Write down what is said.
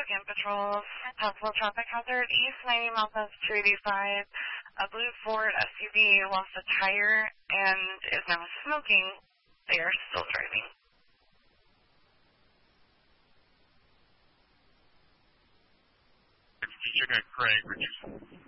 Spokane patrols. Possible traffic hazard, east 90 miles south 285. A blue Ford SUV lost a tire and is now smoking. They are still driving. Check out Craig, reduce.